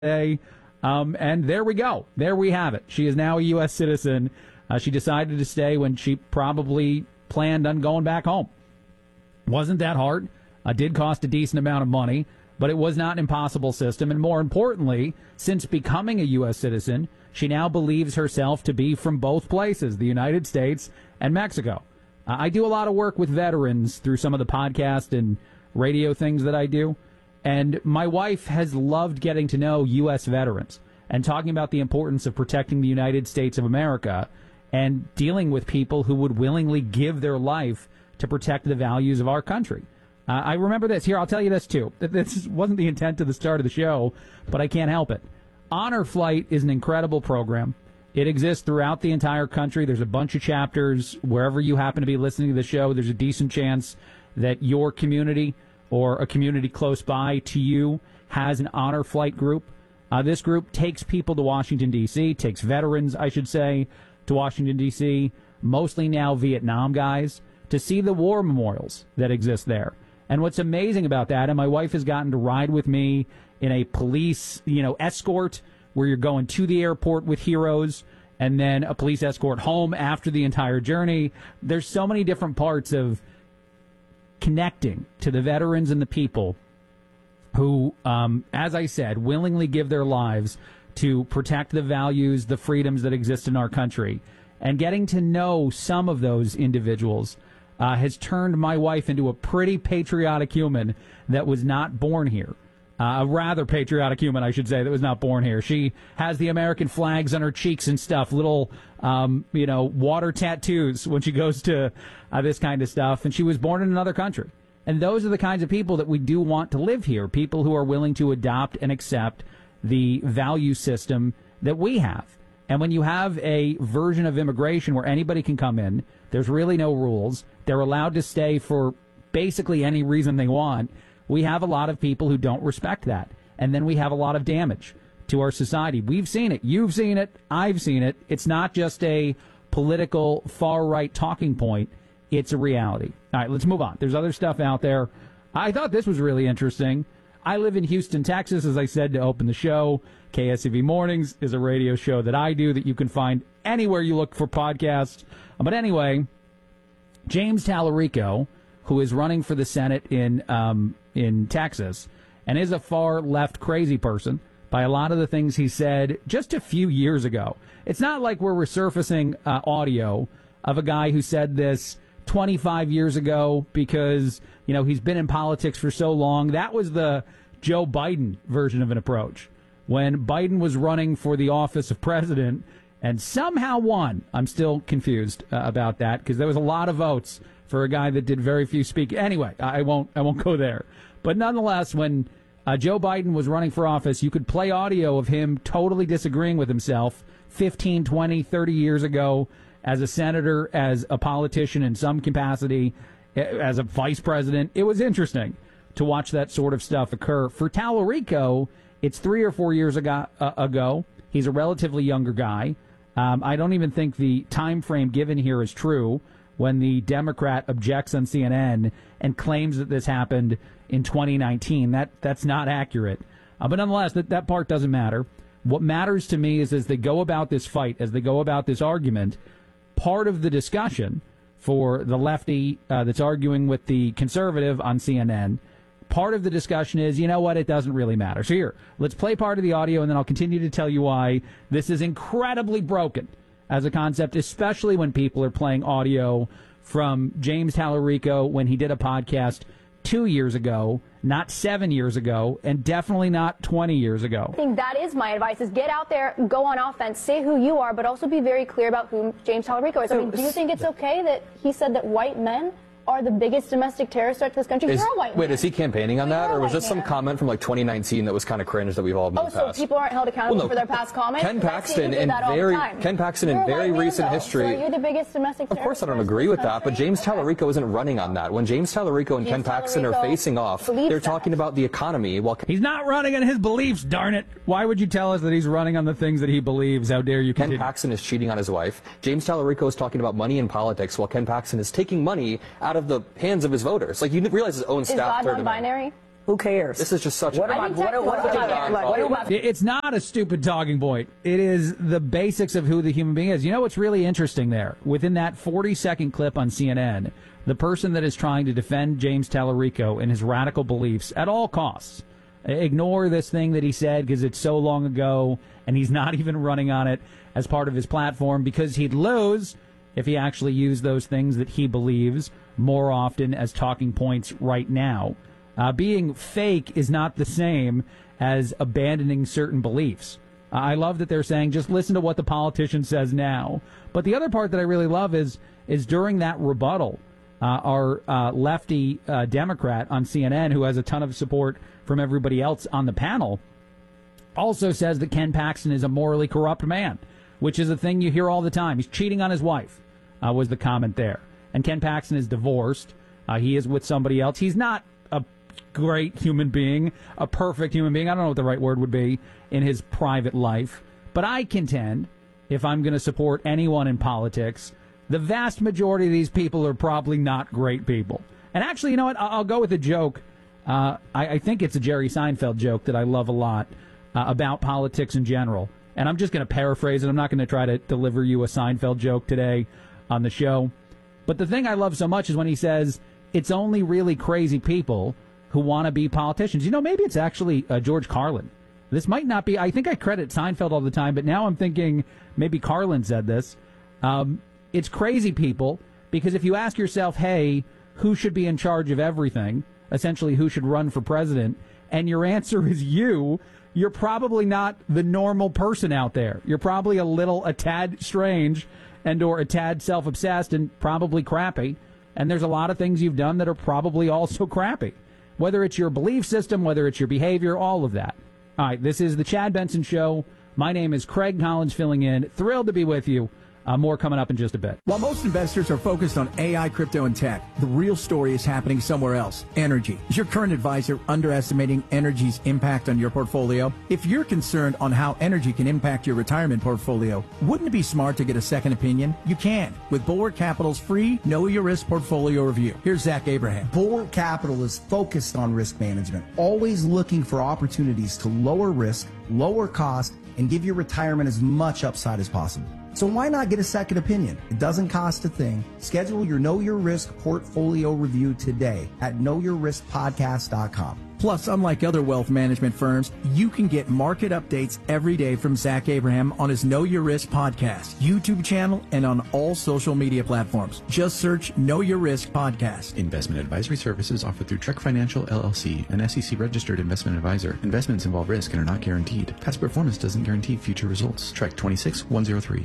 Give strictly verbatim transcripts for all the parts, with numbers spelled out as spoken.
today. Um, and there we go. There we have it. She is now a U S citizen. Uh, she decided to stay when she probably planned on going back home. Wasn't that hard. Uh, did cost a decent amount of money, but it was not an impossible system. And more importantly, since becoming a U S citizen, she now believes herself to be from both places, the United States and Mexico. Uh, I do a lot of work with veterans through some of the podcast and radio things that I do. And my wife has loved getting to know U S veterans and talking about the importance of protecting the United States of America and dealing with people who would willingly give their life to protect the values of our country. Uh, I remember this. Here, I'll tell you this, too. This wasn't the intent of the start of the show, but I can't help it. Honor Flight is an incredible program. It exists throughout the entire country. There's a bunch of chapters. Wherever you happen to be listening to the show, there's a decent chance that your community or a community close by to you has an Honor Flight group. Uh, this group takes people to Washington, D C, takes veterans, I should say, to Washington, D C, mostly now Vietnam guys, to see the war memorials that exist there. And what's amazing about that, and my wife has gotten to ride with me in a police, you know, escort where you're going to the airport with heroes and then a police escort home after the entire journey. There's so many different parts of connecting to the veterans and the people who, um, as I said, willingly give their lives to protect the values, the freedoms that exist in our country. And getting to know some of those individuals uh, has turned my wife into a pretty patriotic human that was not born here. Uh, a rather patriotic human, I should say, that was not born here. She has the American flags on her cheeks and stuff, little, um, you know, water tattoos when she goes to uh, this kind of stuff. And she was born in another country. And those are the kinds of people that we do want to live here, people who are willing to adopt and accept the value system that we have. And when you have a version of immigration where anybody can come in, there's really no rules, they're allowed to stay for basically any reason they want, we have a lot of people who don't respect that. And then we have a lot of damage to our society. We've seen it. You've seen it. I've seen it. It's not just a political far-right talking point. It's a reality. All right, let's move on. There's other stuff out there. I thought this was really interesting. I live in Houston, Texas, as I said to open the show. K S E V Mornings is a radio show that I do that you can find anywhere you look for podcasts. But anyway, James Tallarico, who is running for the Senate in um, in Texas and is a far left crazy person by a lot of the things he said just a few years ago. It's not like we're resurfacing uh, audio of a guy who said this twenty-five years ago because, you know, he's been in politics for so long. That was the Joe Biden version of an approach. When Biden was running for the office of president and somehow won. I'm still confused uh, about that because there was a lot of votes for a guy that did very few speak. Anyway, I won't I won't go there. But nonetheless, when uh, Joe Biden was running for office, you could play audio of him totally disagreeing with himself fifteen, twenty, thirty years ago as a senator, as a politician in some capacity, as a vice president. It was interesting to watch that sort of stuff occur. For Tallarico, it's three or four years ago. Uh, ago. He's a relatively younger guy. Um, I don't even think the time frame given here is true when the Democrat objects on C N N and claims that this happened in twenty nineteen. That that's not accurate. Uh, but nonetheless, that, that part doesn't matter. What matters to me is as they go about this fight, as they go about this argument, part of the discussion for the lefty uh, that's arguing with the conservative on C N N, part of the discussion is, you know what, it doesn't really matter. So here, let's play part of the audio, and then I'll continue to tell you why this is incredibly broken as a concept, especially when people are playing audio from James Tallarico when he did a podcast two years ago, not seven years ago, and definitely not twenty years ago. I think that is my advice, is get out there, go on offense, say who you are, but also be very clear about who James Tallarico is. I mean, do you think it's okay that he said that white men are the biggest domestic terrorist threat to this country? Is, You're a white man. Wait, is he campaigning on But that, or was this man. some comment from like twenty nineteen that was kind of cringe that we've all Oh, moved so past? people aren't held accountable well, no, for their past comments? Ken Paxton in very Ken Paxton You're in a very white man, recent though, history. So you're the biggest domestic terrorist. Of course, I don't agree with that, but James Tallarico isn't running on that. When James Tallarico and James Ken Paxton are Tallarico facing off, they're believes talking that. about the economy. While He's not running on his beliefs, darn it. Why would you tell us that he's running on the things that he believes? How dare you Ken continue? Paxton is cheating on his wife. James Tallarico is talking about money in politics, while Ken Paxton is taking money out of the hands of his voters. Like, you realize his own Is staff. God non-binary? Who cares? This is just such what a... about, what, what, what, about, like, what about... It's not a stupid talking point. It is the basics of who the human being is. You know what's really interesting there? Within that forty-second clip on C N N, the person that is trying to defend James Tallarico and his radical beliefs at all costs, ignore this thing that he said because it's so long ago and he's not even running on it as part of his platform because he'd lose if he actually used those things that he believes more often as talking points right now. Uh, being fake is not the same as abandoning certain beliefs. Uh, I love that they're saying just listen to what the politician says now. But the other part that I really love is is during that rebuttal, uh, our uh, lefty uh, Democrat on C N N, who has a ton of support from everybody else on the panel, also says that Ken Paxton is a morally corrupt man, which is a thing you hear all the time. He's cheating on his wife, uh, was the comment there. And Ken Paxton is divorced. Uh, he is with somebody else. He's not a great human being, a perfect human being. I don't know what the right word would be in his private life. But I contend, if I'm going to support anyone in politics, the vast majority of these people are probably not great people. And actually, you know what? I'll, I'll go with a joke. Uh, I, I think it's a Jerry Seinfeld joke that I love a lot uh, about politics in general. And I'm just going to paraphrase it. I'm not going to try to deliver you a Seinfeld joke today on the show. But the thing I love so much is when he says, it's only really crazy people who want to be politicians. You know, maybe it's actually uh, George Carlin. This might not be, I think I credit Seinfeld all the time, but now I'm thinking maybe Carlin said this. Um, it's crazy people because if you ask yourself, hey, who should be in charge of everything, essentially who should run for president, and your answer is you, you're probably not the normal person out there. You're probably a little, a tad strange and or a tad self-obsessed and probably crappy. And there's a lot of things you've done that are probably also crappy. Whether it's your belief system, whether it's your behavior, all of that. All right, this is the Chad Benson Show. My name is Craig Collins filling in. Thrilled to be with you. Uh, more coming up in just a bit. While most investors are focused on A I, crypto, and tech, the real story is happening somewhere else. Energy. Is your current advisor underestimating energy's impact on your portfolio? If you're concerned on how energy can impact your retirement portfolio, wouldn't it be smart to get a second opinion? You can with Bulwark Capital's free Know Your Risk portfolio review. Here's Zach Abraham. Bulwark Capital is focused on risk management, always looking for opportunities to lower risk, lower cost, and give your retirement as much upside as possible. So why not get a second opinion? It doesn't cost a thing. Schedule your Know Your Risk portfolio review today at know your risk podcast dot com. Plus, unlike other wealth management firms, you can get market updates every day from Zach Abraham on his Know Your Risk podcast, YouTube channel, and on all social media platforms. Just search Know Your Risk Podcast. Investment advisory services offered through Trek Financial, L L C, an S E C-registered investment advisor. Investments involve risk and are not guaranteed. Past performance doesn't guarantee future results. Trek twenty-six one oh three.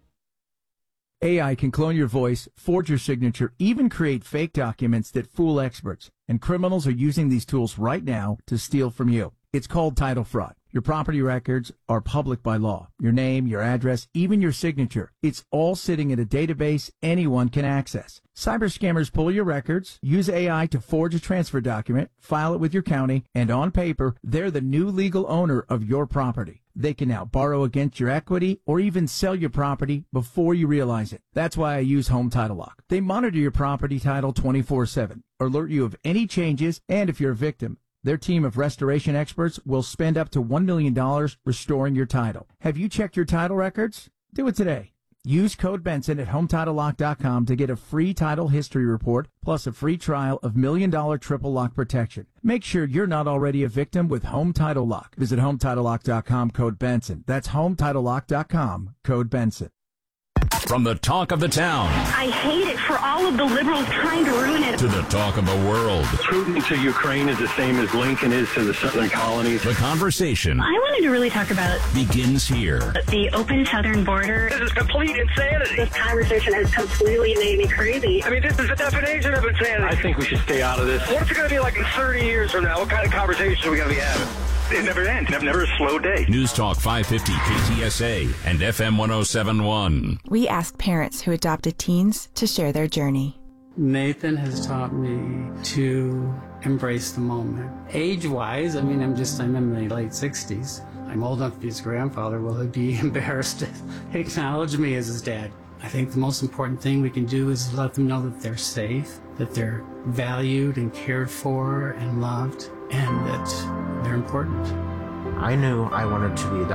A I can clone your voice, forge your signature, even create fake documents that fool experts. And criminals are using these tools right now to steal from you. It's called title fraud. Your property records are public by law. Your name, your address, even your signature. It's all sitting in a database anyone can access. Cyber scammers pull your records, use A I to forge a transfer document, file it with your county, and on paper, they're the new legal owner of your property. They can now borrow against your equity or even sell your property before you realize it. That's why I use Home Title Lock. They monitor your property title twenty-four seven, alert you of any changes, and if you're a victim, their team of restoration experts will spend up to one million dollars restoring your title. Have you checked your title records? Do it today. Use code Benson at home title lock dot com to get a free title history report plus a free trial of million dollar triple lock protection. Make sure you're not already a victim with Home Title Lock. Visit home title lock dot com, code Benson. That's home title lock dot com, code Benson. From the talk of the town. I hate it for all of the liberals trying to ruin it. To the talk of the world. Putin to Ukraine is the same as Lincoln is to the southern colonies. The conversation. I wanted to really talk about begins here. The open southern border. This is complete insanity. This conversation has completely made me crazy. I mean, this is the definition of insanity. I think we should stay out of this. What's it going to be like in thirty years from now? What kind of conversation are we going to be having? It never ends. Never, never a slow day. News Talk five fifty K T S A and F M one oh seven point one. We asked parents who adopted teens to share their journey. Nathan has taught me to embrace the moment. Age-wise, I mean, I'm just, I'm in my late sixties. I'm old enough to be his grandfather. Will he be embarrassed to acknowledge me as his dad? I think the most important thing we can do is let them know that they're safe, that they're valued and cared for and loved. and that they're important. I knew I wanted to be a